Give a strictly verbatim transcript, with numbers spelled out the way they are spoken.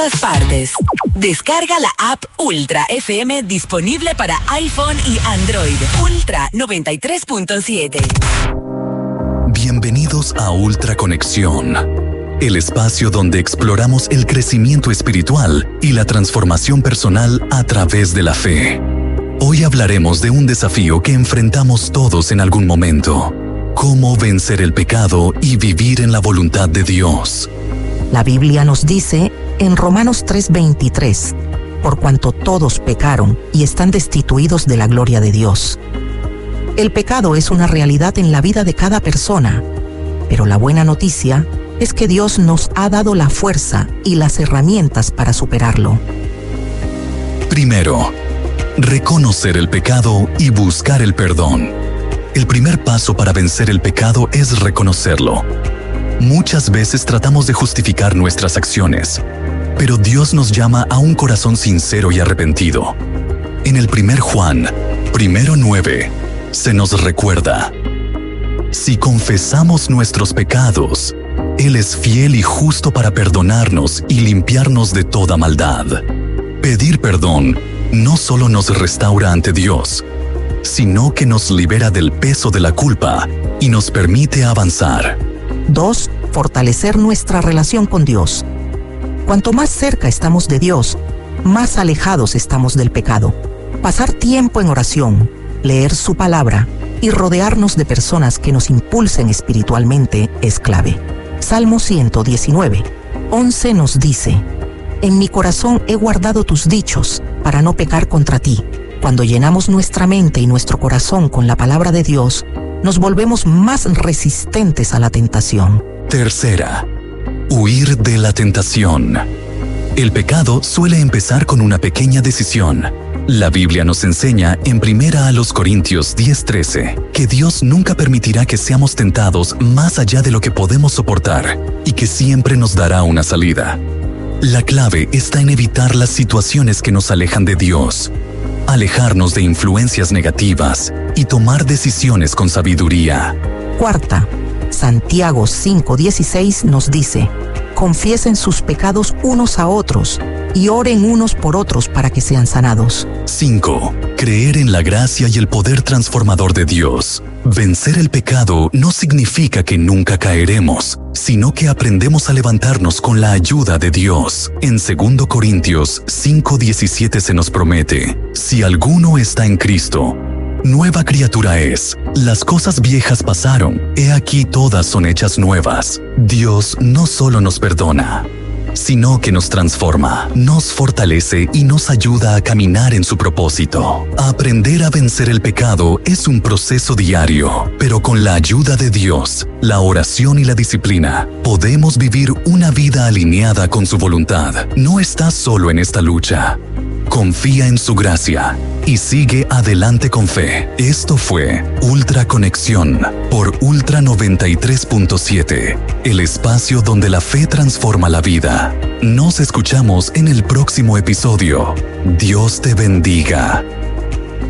todas partes. Descarga la app Ultra F M disponible para iPhone y Android. Ultra noventa y tres punto siete. Bienvenidos a Ultra Conexión, el espacio donde exploramos el crecimiento espiritual y la transformación personal a través de la fe. Hoy hablaremos de un desafío que enfrentamos todos en algún momento: cómo vencer el pecado y vivir en la voluntad de Dios. La Biblia nos dice en Romanos tres veintitrés, por cuanto todos pecaron y están destituidos de la gloria de Dios. El pecado es una realidad en la vida de cada persona, pero la buena noticia es que Dios nos ha dado la fuerza y las herramientas para superarlo. Primero, reconocer el pecado y buscar el perdón. El primer paso para vencer el pecado es reconocerlo. Muchas veces tratamos de justificar nuestras acciones, pero Dios nos llama a un corazón sincero y arrepentido. En el primer Juan, primero nueve, se nos recuerda: si confesamos nuestros pecados, Él es fiel y justo para perdonarnos y limpiarnos de toda maldad. Pedir perdón no solo nos restaura ante Dios, sino que nos libera del peso de la culpa y nos permite avanzar. dos. Fortalecer nuestra relación con Dios. Cuanto más cerca estamos de Dios, más alejados estamos del pecado. Pasar tiempo en oración, leer su palabra y rodearnos de personas que nos impulsen espiritualmente es clave. Salmo ciento diecinueve, once nos dice: en mi corazón he guardado tus dichos para no pecar contra ti. Cuando llenamos nuestra mente y nuestro corazón con la palabra de Dios, nos volvemos más resistentes a la tentación. Tercera, huir de la tentación. El pecado suele empezar con una pequeña decisión. La Biblia nos enseña en Primera a los Corintios diez trece que Dios nunca permitirá que seamos tentados más allá de lo que podemos soportar y que siempre nos dará una salida. La clave está en evitar las situaciones que nos alejan de Dios, alejarnos de influencias negativas y tomar decisiones con sabiduría. Cuarta, Santiago cinco dieciséis nos dice: confiesen sus pecados unos a otros y oren unos por otros para que sean sanados. cinco. Creer en la gracia y el poder transformador de Dios. Vencer el pecado no significa que nunca caeremos, sino que aprendemos a levantarnos con la ayuda de Dios. En Segundo Corintios cinco diecisiete se nos promete: si alguno está en Cristo, nueva criatura es. Las cosas viejas pasaron, he aquí todas son hechas nuevas. Dios no solo nos perdona, sino que nos transforma, nos fortalece y nos ayuda a caminar en su propósito. Aprender a vencer el pecado es un proceso diario, pero con la ayuda de Dios, la oración y la disciplina, podemos vivir una vida alineada con su voluntad. No estás solo en esta lucha. Confía en su gracia y sigue adelante con fe. Esto fue Ultra Conexión por Ultra noventa y tres punto siete, el espacio donde la fe transforma la vida. Nos escuchamos en el próximo episodio. Dios te bendiga.